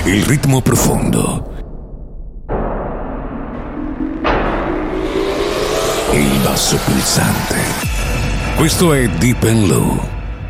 il ritmo profondo, il basso pulsante. Questo è Deep and Low.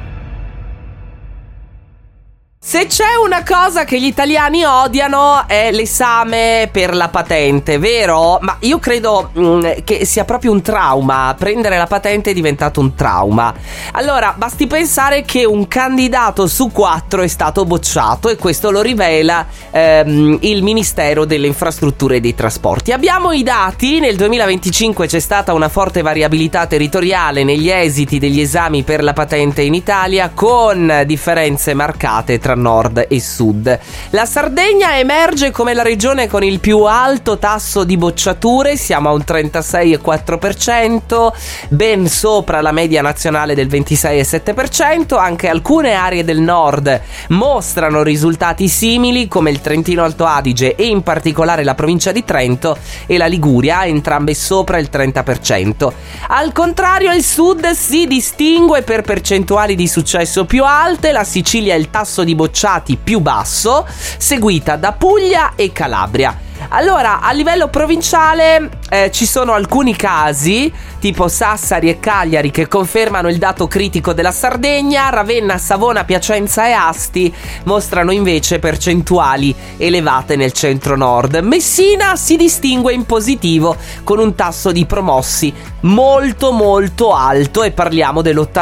Se c'è una cosa che gli italiani odiano è l'esame per la patente, vero? Ma io credo che sia proprio un trauma. Prendere la patente è diventato un trauma. Allora, basti pensare che un candidato su 4 è stato bocciato, e questo lo rivela il Ministero delle Infrastrutture e dei Trasporti. Abbiamo i dati: nel 2025 c'è stata una forte variabilità territoriale negli esiti degli esami per la patente in Italia, con differenze marcate tra nord e sud. La Sardegna emerge come la regione con il più alto tasso di bocciature, siamo a un 36,4%, ben sopra la media nazionale del 26,7%. Anche alcune aree del nord mostrano risultati simili, come il Trentino Alto Adige e in particolare la provincia di Trento e la Liguria, entrambe sopra il 30%. Al contrario, il sud si distingue per percentuali di successo più alte. La Sicilia ha il tasso di bocciati più basso, seguita da Puglia e Calabria. Allora, a livello provinciale ci sono alcuni casi, tipo Sassari e Cagliari, che confermano il dato critico della Sardegna. Ravenna, Savona, Piacenza e Asti mostrano invece percentuali elevate nel centro-nord. Messina si distingue in positivo, con un tasso di promossi molto molto alto, e parliamo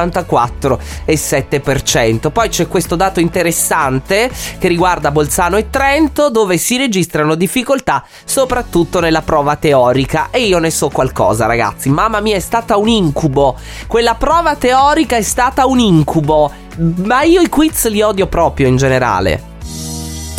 dell'84,7%. Poi c'è questo dato interessante che riguarda Bolzano e Trento, dove si registrano difficoltà soprattutto nella prova teorica, e io ne so qualcosa, ragazzi. Mamma mia, è stata un incubo. Quella prova teorica è stata un incubo. Ma io i quiz li odio proprio in generale.